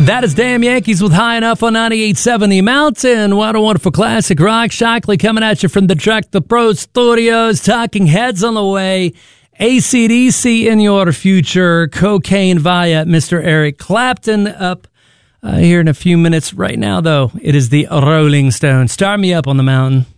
That is Damn Yankees with High Enough on 98.7 The Mountain. What a wonderful classic rock. Shockley coming at you from the Track the Pro Studios. Talking Heads on the way. AC/DC in your future. Cocaine via Mr. Eric Clapton up here in a few minutes. Right now, though, it is the Rolling Stones. Start me up on the mountain.